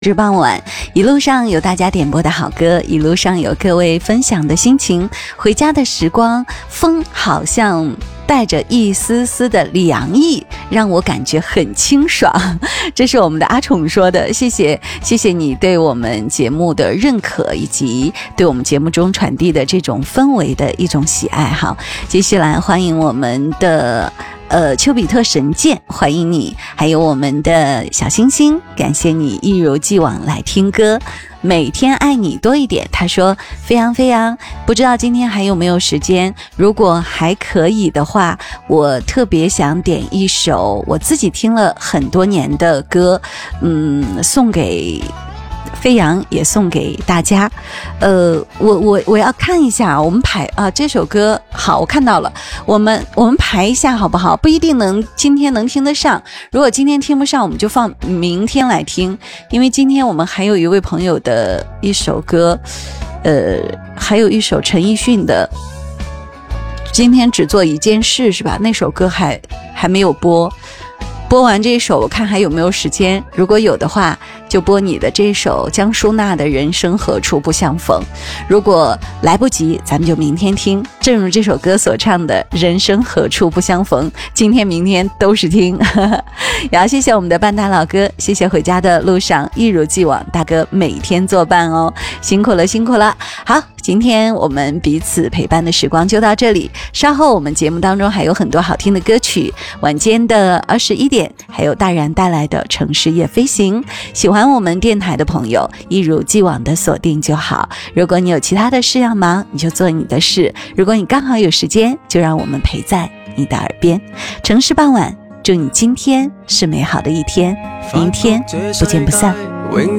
日傍晚，一路上有大家点播的好歌，一路上有各位分享的心情。回家的时光，风好像带着一丝丝的凉意，让我感觉很清爽。这是我们的阿宠说的，谢谢你对我们节目的认可，以及对我们节目中传递的这种氛围的一种喜爱。好，接下来欢迎我们的丘比特神剑，欢迎你，还有我们的小星星，感谢你一如既往来听歌，每天爱你多一点。他说飞扬飞扬，不知道今天还有没有时间，如果还可以的话，我特别想点一首我自己听了很多年的歌，送给飞扬，也送给大家。我要看一下，我们排这首歌好，我看到了，我们排一下好不好？不一定今天能听得上，如果今天听不上，我们就放明天来听，因为今天我们还有一位朋友的一首歌，还有一首陈奕迅的今天只做一件事，是吧？那首歌还没有播完这一首，我看还有没有时间，如果有的话就播你的这首江淑娜的人生何处不相逢，如果来不及咱们就明天听，正如这首歌所唱的人生何处不相逢，今天明天都是听。也要谢谢我们的半大老哥，谢谢回家的路上一如既往大哥每天作伴哦，辛苦了。好，今天我们彼此陪伴的时光就到这里，稍后我们节目当中还有很多好听的歌曲，晚间的21点还有大然带来的城市夜飞行。喜欢我们电台的朋友一如既往的锁定就好，如果你有其他的事要忙，你就做你的事，如果你刚好有时间，就让我们陪在你的耳边。城市傍晚，祝你今天是美好的一天，明天不见不散。